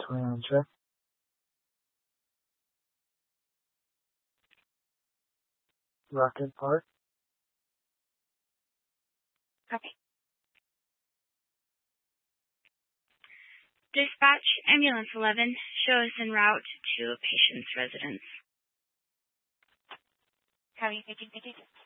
21 check. Rocket Park. Okay. Dispatch Ambulance 11 shows en route to a patient's residence. How are you making the digits?